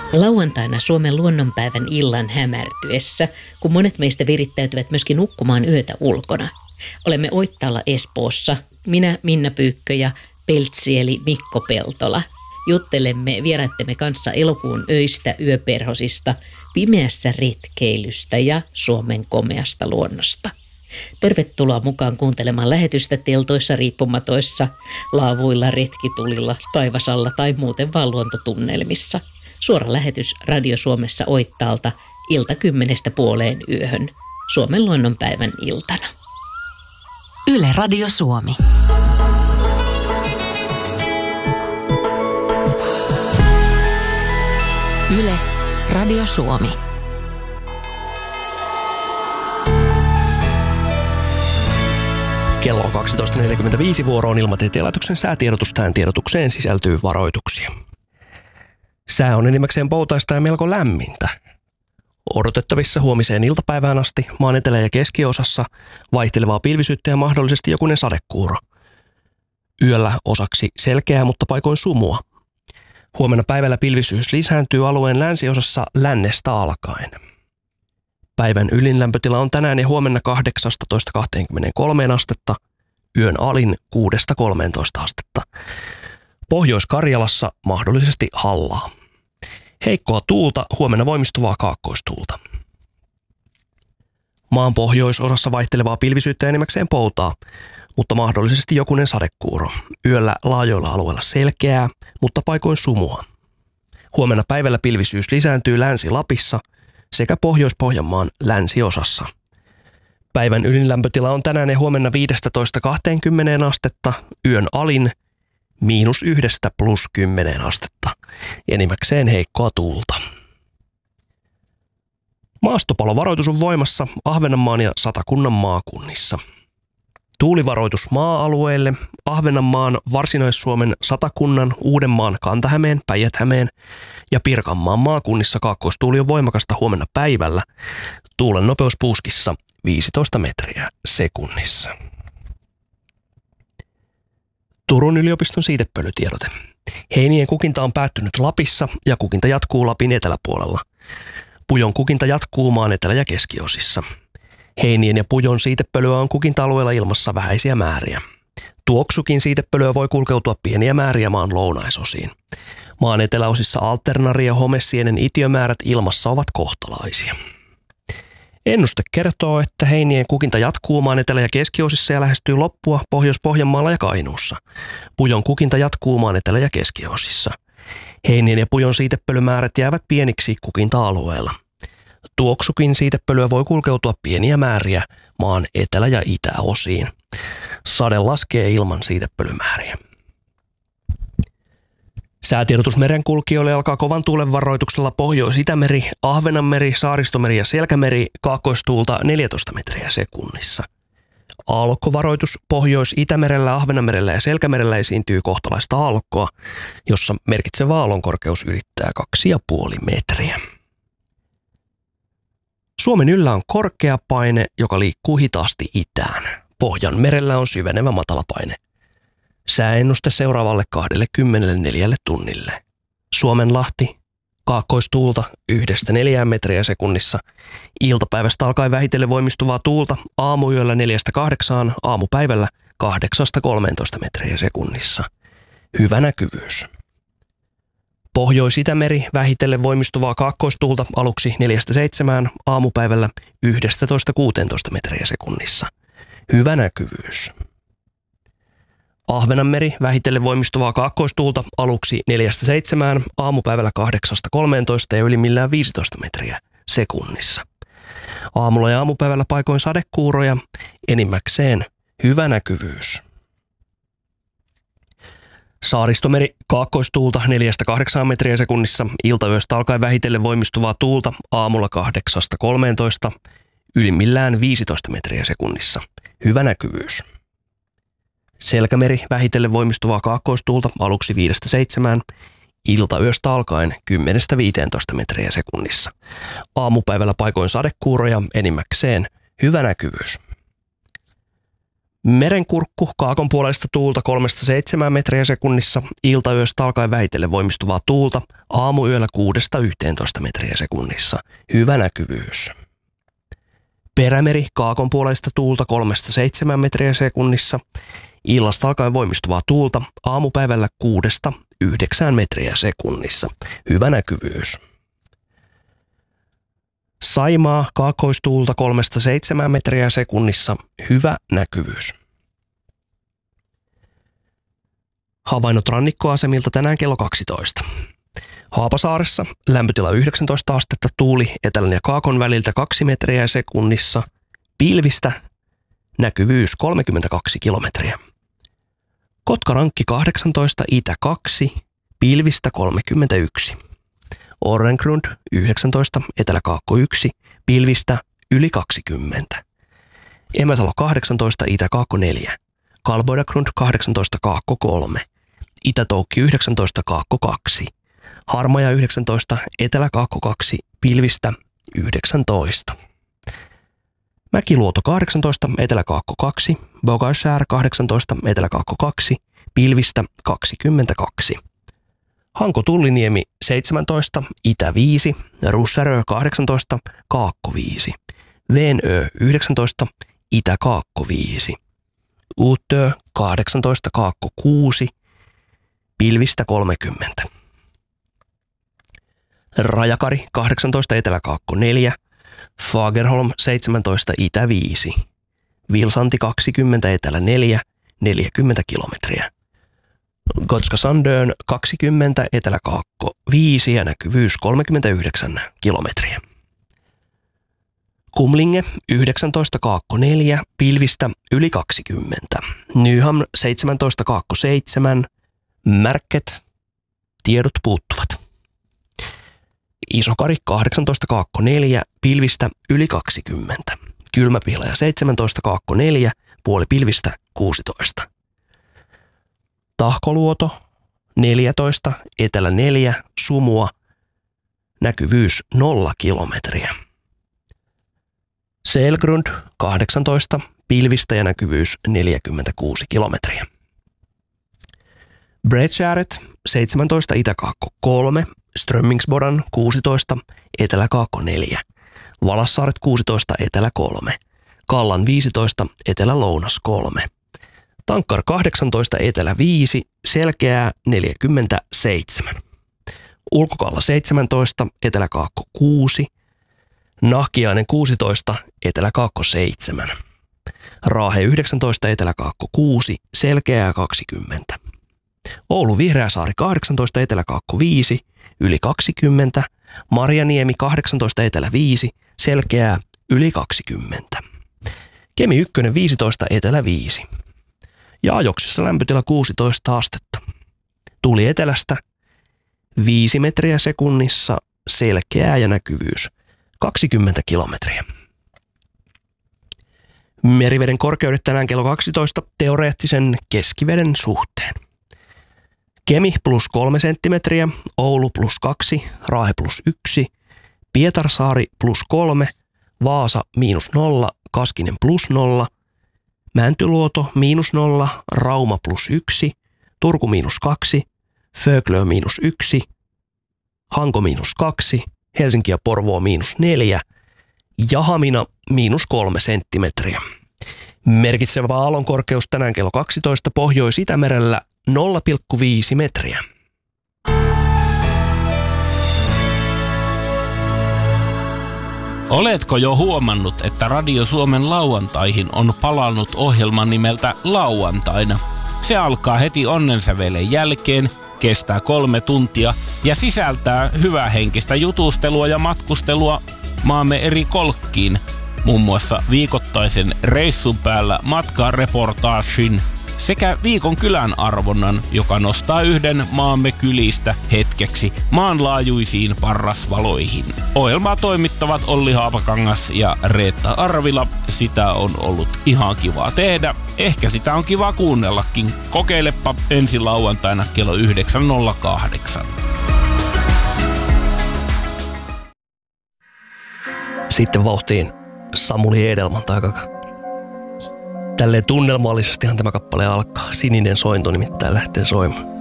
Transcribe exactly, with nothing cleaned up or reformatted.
Lauantaina Suomen luonnonpäivän illan hämärtyessä, kun monet meistä virittäytyvät myöskin nukkumaan yötä ulkona. Olemme Oittaalla Espoossa, minä Minna Pyykkö ja Peltsi eli Mikko Peltola. Juttelemme vieraittemme kanssa elokuun öistä, yöperhosista, pimeässä retkeilystä ja Suomen komeasta luonnosta. Tervetuloa mukaan kuuntelemaan lähetystä teltoissa, riippumatoissa, laavuilla, retkitulilla, taivasalla tai muuten vaan luontotunnelmissa. Suora lähetys Radio Suomessa Oittaalta ilta kymmenestä puoleen yöhön Suomen luonnonpäivän iltana. Yle Radio Suomi. Yle Radio Suomi. Kello on kaksitoista neljäkymmentäviisi, vuoro on Ilmatieteen laitoksen säätiedotus. Tähän tiedotukseen sisältyy varoituksia. Sää on enimmäkseen poutaista ja melko lämmintä. Odotettavissa huomiseen iltapäivään asti maan etelä- ja keskiosassa vaihtelevaa pilvisyyttä ja mahdollisesti jokunen sadekuuro. Yöllä osaksi selkeää, mutta paikoin sumua. Huomenna päivällä pilvisyys lisääntyy alueen länsiosassa lännestä alkaen. Päivän ylin lämpötila on tänään ja huomenna kahdeksastatoista kahteenkymmeneenkolmeen astetta, yön alin kuudesta kolmeentoista astetta. Pohjois-Karjalassa mahdollisesti hallaa. Heikkoa tuulta, huomenna voimistuvaa kaakkoistuulta. Maan pohjoisosassa vaihtelevaa pilvisyyttä enimmäkseen poutaa, mutta mahdollisesti jokunen sadekuuro. Yöllä laajoilla alueilla selkeää, mutta paikoin sumua. Huomenna päivällä pilvisyys lisääntyy Länsi-Lapissa sekä Pohjois-Pohjanmaan länsiosassa. Päivän ylinlämpötila on tänään ja huomenna viidestätoista kahteenkymmeneen astetta, yön alin miinus yhdestä plus kymmeneen astetta, enimmäkseen heikkoa tuulta. Maastopalovaroitus on voimassa Ahvenanmaan ja Satakunnan maakunnissa. Tuulivaroitus maa-alueille Ahvenanmaan, Varsinais-Suomen, Satakunnan, Uudenmaan, Kanta-Hämeen, Päijät-Hämeen ja Pirkanmaan maakunnissa kaakkoistuuli on voimakasta huomenna päivällä. Tuulen nopeus puuskissa viisitoista metriä sekunnissa. Turun yliopiston siitepölytiedote. Heinien kukinta on päättynyt Lapissa ja kukinta jatkuu Lapin eteläpuolella. Pujon kukinta jatkuu maan etelä- ja keskiosissa. Heinien ja pujon siitepölyä on kukinta-alueella ilmassa vähäisiä määriä. Tuoksukin siitepölyä voi kulkeutua pieniä määriä maan lounaisosiin. Maan eteläosissa alternari- ja homesienen itiömäärät ilmassa ovat kohtalaisia. Ennuste kertoo, että heinien kukinta jatkuu maan etelä- ja keskiosissa ja lähestyy loppua Pohjois-Pohjanmaalla ja Kainuussa. Pujon kukinta jatkuu maan etelä- ja keskiosissa. Heinien ja pujon siitepölymäärät jäävät pieniksi kukinta-alueella. Tuoksukin siitepölyä voi kulkeutua pieniä määriä maan etelä- ja itäosiin. Sade laskee ilman siitepölymääriä. Säätiedotus merenkulkijoille alkaa kovan tuulen varoituksella Pohjois-Itämeri, Ahvenanmeri, Saaristomeri ja Selkämeri, kaakkoistuulta neljätoista metriä sekunnissa. Aallokkovaroitus Pohjois-Itämerellä, Ahvenanmerellä ja Selkämerellä esiintyy kohtalaista aallokkoa, jossa merkitsevä aallonkorkeus ylittää kaksi pilkku viisi metriä. Suomen yllä on korkea paine, joka liikkuu hitaasti itään. Pohjanmerellä on syvenevä matalapaine. Sääennuste seuraavalle kaksikymmentäneljä tunnille. Suomenlahti, kaakkoistuulta yhdestä neljään metriä sekunnissa. Iltapäivästä alkaen vähitellen voimistuvaa tuulta, aamuyöllä neljästä kahdeksaan, aamupäivällä kahdeksasta kolmeentoista metriä sekunnissa. Hyvä näkyvyys. Pohjois-Itämeri vähitellen voimistuvaa kaakkoistuulta aluksi neljästä seitsemään, aamupäivällä yksitoista kuusitoista metriä sekunnissa. Hyvä näkyvyys. Ahvenanmeri vähitellen voimistuvaa kaakkoistuulta aluksi neljästä seitsemään, aamupäivällä kahdeksasta kolmeentoista ja ylimmillään viisitoista metriä sekunnissa. Aamulla ja aamupäivällä paikoin sadekuuroja, enimmäkseen hyvä näkyvyys. Saaristomeri kaakkoistuulta neljästä kahdeksaan metriä sekunnissa, iltayöstä alkaen vähitellen voimistuvaa tuulta aamulla kahdeksasta kolmeentoista, ylimmillään viisitoista metriä sekunnissa. Hyvä näkyvyys. Selkämeri vähitellen voimistuvaa kaakkoistuulta aluksi viidestä seitsemään, iltayöstä alkaen kymmenestä viiteentoista metriä sekunnissa. Aamupäivällä paikoin sadekuuroja, enimmäkseen hyvä näkyvyys. Merenkurkku, kaakon puolesta tuulta kolmesta seitsemään metriä sekunnissa, iltayöstä alkaen vähitellen voimistuvaa tuulta, aamuyöllä kuudesta yhteentoista metriä sekunnissa, hyvä näkyvyys. Perämeri, kaakon puolesta tuulta kolmesta seitsemään metriä sekunnissa, illasta alkaen voimistuvaa tuulta, aamupäivällä kuudesta yhdeksään metriä sekunnissa, hyvä näkyvyys. Saimaa, kaakkoistuulta kolmesta seitsemään metriä sekunnissa, hyvä näkyvyys. Havainnot rannikkoasemilta tänään kello kaksitoista. Haapasaaressa lämpötila yhdeksäntoista astetta, tuuli etelän ja kaakon väliltä kaksi metriä sekunnissa, pilvistä, näkyvyys kolmekymmentäkaksi kilometriä. Kotkarankki kahdeksantoista, itä kaksi, pilvistä kolmekymmentäyksi. Orrengrund yhdeksäntoista, etelä-kaakko yksi, pilvistä yli kaksikymmentä. Emäsalo kahdeksantoista, itä-kaakko neljä, Kalboidagrund kahdeksantoista, kaakko kolme, Itä-Toukki yhdeksäntoista, kaakko kaksi, Harmaja yhdeksäntoista, etelä-kaakko kaksi, pilvistä yhdeksäntoista. Mäkiluoto kahdeksantoista, etelä-kaakko kaksi, Bogausjär kahdeksantoista, etelä-kaakko kaksi, pilvistä kaksikymmentäkaksi. Hanko Tulliniemi seitsemäntoista, itä viisi, Russärö kahdeksantoista, kaakko viisi, Venö yhdeksäntoista, itä-kaakko viisi, Uutö kahdeksantoista, kaakko kuusi, pilvistä kolmekymmentä. Rajakari kahdeksantoista, etelä-kaakko neljä, Fagerholm seitsemäntoista, itä viisi, Vilsanti kaksikymmentä, etelä neljä, neljäkymmentä kilometriä. Gotska Sandön kaksikymmentä, etelä-kaakko viisi ja näkyvyys kolmekymmentäyhdeksän kilometriä. Kumlinge yhdeksäntoista, kaakko neljä, pilvistä yli kaksikymmentä. Nyhamn seitsemäntoista, kaakko seitsemän, Märket, tiedot puuttuvat. Isokari kahdeksantoista, kaakko neljä, pilvistä yli kaksikymmentä. Kylmäpihlaja seitsemäntoista, kaakko neljä, puoli pilvistä kuusitoista. Tahkoluoto neljätoista, etelä neljä, Sumua, näkyvyys nolla kilometriä. Selgrund kahdeksantoista, pilvistä ja näkyvyys neljäkymmentäkuusi kilometriä. Bredgäret seitsemäntoista, itäkaakko kolme, Strömmingsbodan kuusitoista, eteläkaakko neljä, Valassaaret kuusitoista, etelä kolme, Kallan viisitoista, etelä-lounas kolme. Tankkar kahdeksantoista, etelä viisi, Selkeää neljäkymmentäseitsemän. Ulkokalla seitsemäntoista, eteläkaakko kuusi, Nahkiainen kuusitoista, eteläkaakko seitsemän. Raahe yhdeksäntoista, eteläkaakko kuusi, Selkeää kaksikymmentä. Oulu Vihreäsaari kahdeksantoista, eteläkaakko viisi, yli kaksikymmentä. Marjaniemi kahdeksantoista, etelä viisi, Selkeää yli kaksikymmentä. Kemi ykkönen viisitoista, etelä viisi. Ja Ajoksissa lämpötila kuusitoista astetta. Tuuli etelästä viisi metriä sekunnissa, selkeää ja näkyvyys kaksikymmentä kilometriä. Meriveden korkeudet tänään kello kaksitoista teoreettisen keskiveden suhteen. Kemi plus kolme senttimetriä, Oulu plus kaksi, Raahe plus yksi, Pietarsaari plus kolme, Vaasa miinus nolla, Kaskinen plus nolla, Mäntyluoto miinus nolla, Rauma plus yksi, Turku miinus kaksi, Föglö miinus yksi, Hanko miinus kaksi, Helsinki ja Porvoo miinus neljä ja Hamina miinus kolme senttimetriä. Merkitsevä aallonkorkeus tänään kello kaksitoista Pohjois-Itämerellä nolla pilkku viisi metriä. Oletko jo huomannut, että Radio Suomen lauantaihin on palannut ohjelma nimeltä Lauantaina? Se alkaa heti onnensävelen jälkeen, kestää kolme tuntia ja sisältää hyvähenkistä jutustelua ja matkustelua maamme eri kolkkiin, muun muassa viikoittaisen reissun päällä matkareportaagin sekä viikon kylän arvonnan, joka nostaa yhden maamme kylistä hetkeksi maanlaajuisiin parrasvaloihin. Ohjelmaa toimittavat Olli Haapakangas ja Reetta Arvila. Sitä on ollut ihan kivaa tehdä. Ehkä sitä on kiva kuunnellakin. Kokeilepa ensi lauantaina kello yhdeksän nolla kahdeksan. Sitten vauhtiin Samuli Edelman takaka. Tälleen tunnelmallisestihan tämä kappale alkaa. Sininen sointu nimittäin lähtee soimaan.